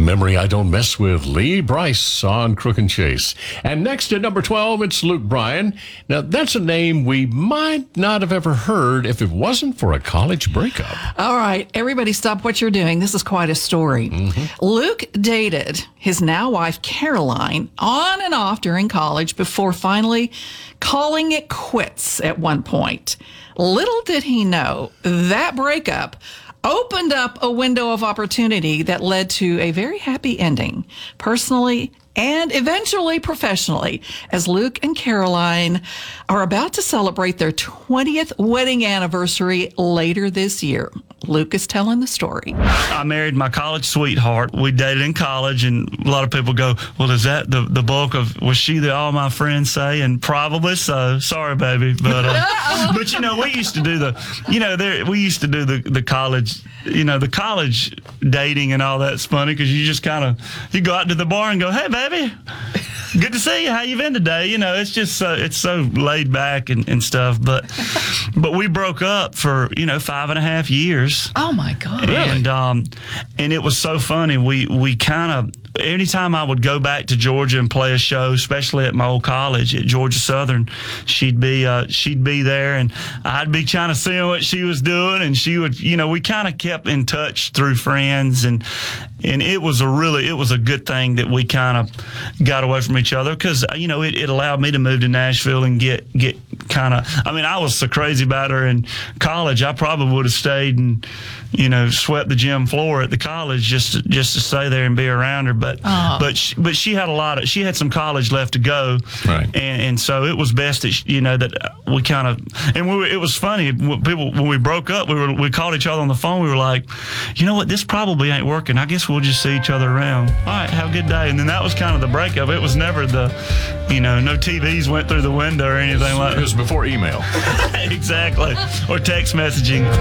Memory I Don't Mess With, Lee Brice on Crook and Chase. And next at number 12, it's Luke Bryan. Now, that's a name we might not have ever heard if it wasn't for a college breakup. All right, everybody stop what you're doing. This is quite a story. Luke dated his now wife, Caroline, on and off during college before finally calling it quits at one point. Little did he know that breakup opened up a window of opportunity that led to a very happy ending, personally and eventually professionally, as Luke and Caroline are about to celebrate their 20th wedding anniversary later this year. Luke is telling the story. I married my college sweetheart. We dated in college, and a lot of people go, well, is that the bulk of, was she that all my friends say? And probably so. Sorry, baby. But, but we used to do the college, the college dating and all that's funny because you just you go out to the bar and go, hey, baby, good to see you. How you been today? It's just it's so laid back and stuff. But we broke up for 5.5 years. Oh my God! And it was so funny. We kind of, anytime I would go back to Georgia and play a show, especially at my old college at Georgia Southern, she'd be there, and I'd be trying to see what she was doing, and she would, we kind of kept in touch through friends, and it was a good thing that we kind of got away from each other because it allowed me to move to Nashville and get kind of. I mean, I was so crazy about her in college. I probably would have stayed and swept the gym floor at the college just to stay there and be around her. But she had she had some college left to go, right? And so it was best that that we kind of, and it was funny when we broke up, we called each other on the phone. We were like, what, this probably ain't working. I guess we'll just see each other around. All right, have a good day. And then that was kind of the breakup. It was never no TVs went through the window or anything like that. It was before email. Exactly, or text messaging.